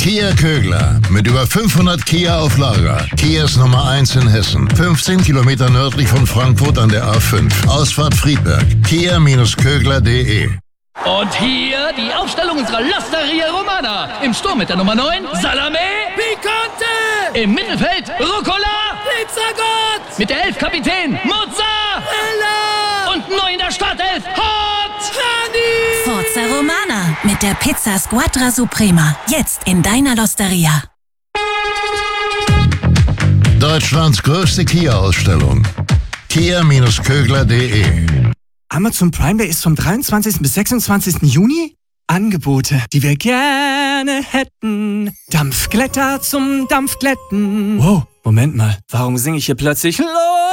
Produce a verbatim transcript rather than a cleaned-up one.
Kia Kögler. Mit über fünfhundert Kia auf Lager. Kias Nummer eins in Hessen. fünfzehn Kilometer nördlich von Frankfurt an der A fünf. Ausfahrt Friedberg. kia Kögler punkt de. Und hier die Aufstellung unserer L'Osteria Romana. Im Sturm mit der Nummer neun, Salame Picante. Im Mittelfeld, Rucola Pizzagot. Mit der elf, Kapitän Mozzarella. Und neu in der Startelf, Hot Honey. Forza Romana mit der Pizza Squadra Suprema. Jetzt in deiner L'Osteria. Deutschlands größte Kia-Ausstellung. kia Kögler punkt de. Amazon Prime Day ist vom dreiundzwanzigsten bis sechsundzwanzigsten Juni. Angebote, die wir gerne hätten. Dampfglätter zum Dampfglätten. Wow, Moment mal, warum singe ich hier plötzlich Los?